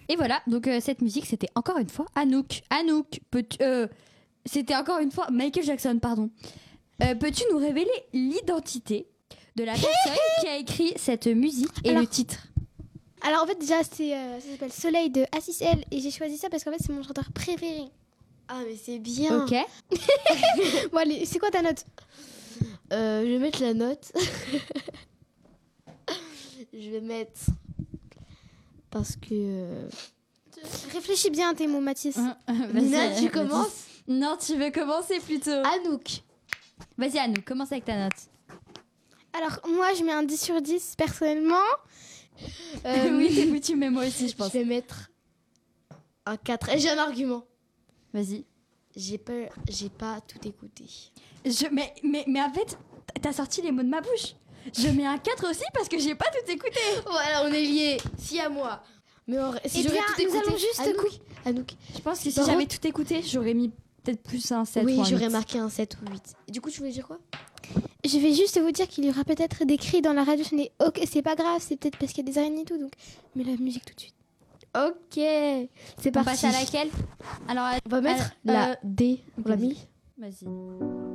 Et voilà, donc cette musique, c'était encore une fois Anouk. Anouk, c'était encore une fois Michael Jackson, pardon. Peux-tu nous révéler l'identité de la personne qui a écrit cette musique et le titre? Alors en fait déjà ça s'appelle Soleil de Assis L et j'ai choisi ça parce qu'en fait c'est mon chanteur préféré. Ah mais c'est bien. Ok. Bon allez, c'est quoi ta note? Je vais mettre la note. Je vais mettre... Parce que... Réfléchis bien à tes mots, Mathis. Nina, tu commences? Non, tu veux commencer plutôt. Anouk. Vas-y Anouk, commence avec ta note. Alors moi je mets un 10 sur 10 personnellement. Oui, t'es foutu, mais moi aussi, je pense. Je vais mettre un 4. Et j'ai un argument. Vas-y. J'ai pas tout écouté. Mais en fait, t'as sorti les mots de ma bouche. Je mets un 4 aussi parce que j'ai pas tout écouté. Voilà, on est liés. Si à moi. Mais si j'aurais tout écouté... nous allons juste Anouk. Je pense que si Par j'avais tout écouté, j'aurais mis peut-être plus un 7 Oui, ou un j'aurais 8. marqué un 7 ou 8. Et du coup, tu voulais dire quoi? Je vais juste vous dire qu'il y aura peut-être des cris dans la radio. C'est pas grave, c'est peut-être parce qu'il y a des araignées et tout. Donc, mais la musique tout de suite. Ok. C'est On parti. passe à laquelle? Alors, On va mettre la D. On l'a mis. Vas-y.